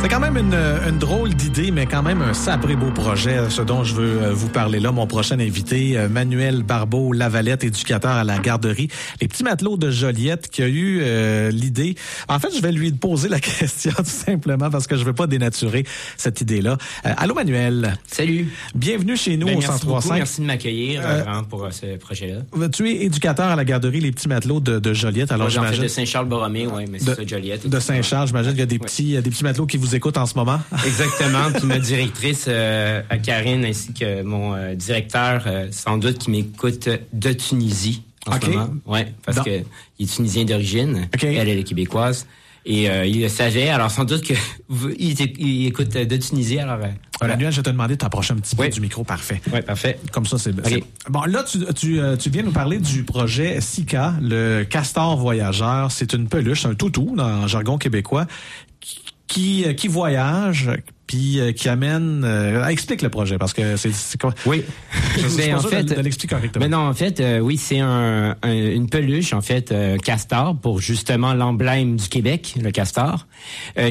C'est quand même une drôle d'idée, mais quand même un sabré beau projet, ce dont je veux vous parler là. Mon prochain invité, Manuel Barbeau-Lavalette, éducateur à la garderie Les Petits Matelots de Joliette, qui a eu l'idée. En fait, je vais lui poser la question tout simplement parce que je veux pas dénaturer cette idée-là. Allô, Manuel. Salut. Bienvenue chez nous au 103.5. Merci de m'accueillir vraiment pour ce projet-là. Tu es éducateur à la garderie Les Petits Matelots de Joliette. Alors, j'en fais de Saint-Charles-Borromée, oui, mais c'est ça, Joliette. De Saint-Charles, j'imagine qu'il y a des petits matelots qui vous écoutent en ce moment. Exactement. Puis ma directrice, Karine, ainsi que mon directeur, sans doute, qui m'écoute de Tunisie en ce moment. Oui, parce que il est tunisien d'origine. Okay. Elle est québécoise. Et il le savait, alors sans doute que il écoute de Tunisie. Alors voilà. Manuel, je vais te demander de t'approcher un petit peu du micro, parfait. Oui, parfait. Comme ça, c'est bon. Là, tu viens nous parler du projet Sika, le castor voyageur. C'est une peluche, un toutou dans le jargon québécois, qui voyage. Puis qui amène... explique le projet, parce que c'est quoi? Oui. Je en fait, de l'expliquer correctement. Mais non, en fait, oui, c'est une peluche, en fait, castor, pour justement l'emblème du Québec, le castor,